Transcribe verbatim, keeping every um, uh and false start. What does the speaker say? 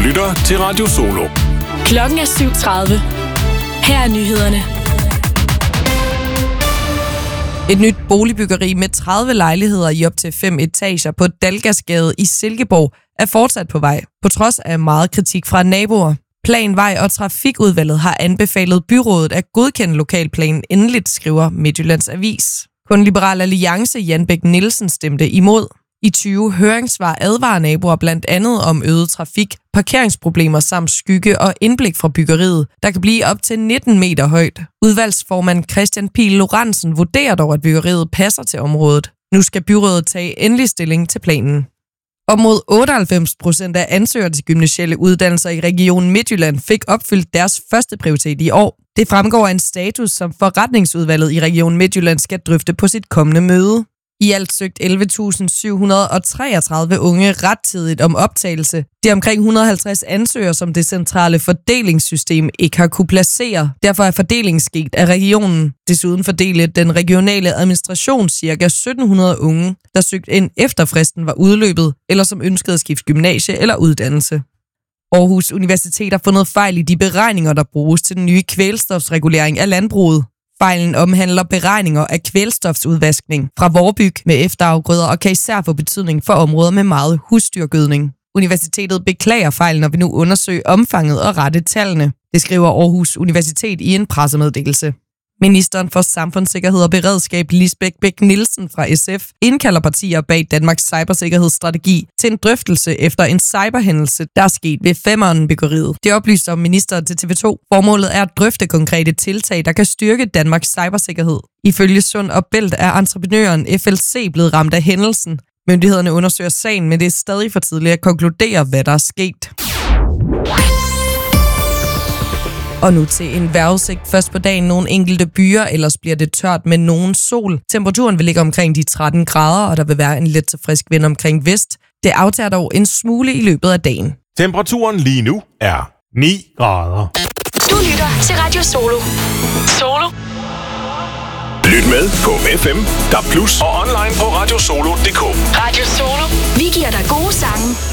lytter til Radio Solo. Klokken er syv tredive. Her er nyhederne. Et nyt boligbyggeri med tredive lejligheder i op til fem etager på Dalgasgade i Silkeborg er fortsat på vej, på trods af meget kritik fra naboer. Plan-, Vej- og Trafikudvalget har anbefalet byrådet at godkende lokalplanen endeligt, skriver Midtjyllands Avis. Kun Liberal Alliance Jan Bæk Nielsen stemte imod. I tyve høringssvar advarer naboer blandt andet om øget trafik, parkeringsproblemer samt skygge og indblik fra byggeriet, der kan blive op til nitten meter højt. Udvalgsformand Christian Pihl Lorentzen vurderer dog, at byggeriet passer til området. Nu skal byrådet tage endelig stilling til planen. Op mod otteoghalvfems procent af ansøgere til gymnasielle uddannelser i regionen Midtjylland fik opfyldt deres første prioritet i år. Det fremgår af en status, som forretningsudvalget i regionen Midtjylland skal drøfte på sit kommende møde. I alt søgt elleve tusind syv hundrede treogtredive unge rettidigt om optagelse. Det er omkring et hundrede og halvtreds ansøgere, som det centrale fordelingssystem ikke har kunne placere. Derfor er fordelingen sket af regionen. Desuden fordelte den regionale administration ca. sytten hundrede unge, der søgte ind efter fristen var udløbet, eller som ønskede at skifte gymnasie eller uddannelse. Aarhus Universitet har fundet fejl i de beregninger, der bruges til den nye kvælstofsregulering af landbruget. Fejlen omhandler beregninger af kvælstofsudvaskning fra vorbyg med efterafgrøder og kan især få betydning for områder med meget husdyrgødning. Universitetet beklager fejlen og vil nu undersøge omfanget og rette tallene. Det skriver Aarhus Universitet i en pressemeddelelse. Ministeren for Samfundssikkerhed og Beredskab Lisbeth Bech Nielsen fra S F indkalder partier bag Danmarks cybersikkerhedsstrategi til en drøftelse efter en cyberhændelse, der er sket ved Femern-byggeriet. Det oplyste om ministeren til T V to. Formålet er at drøfte konkrete tiltag, der kan styrke Danmarks cybersikkerhed. Ifølge Sund og Bælt er entreprenøren F L C blevet ramt af hændelsen. Myndighederne undersøger sagen, men det er stadig for tidligt at konkludere, hvad der er sket. Og nu til en vejrudsigt. Først på dagen nogle enkelte byer, ellers bliver det tørt med nogen sol. Temperaturen vil ligge omkring de tretten grader, og der vil være en let til frisk vind omkring vest. Det aftager dog en smule i løbet af dagen. Temperaturen lige nu er ni grader. Du lytter til Radio Solo. Solo. Lyt med på F M, D A B plus og online på radiosolo punktum d k. Radio Solo. Vi giver dig gode sange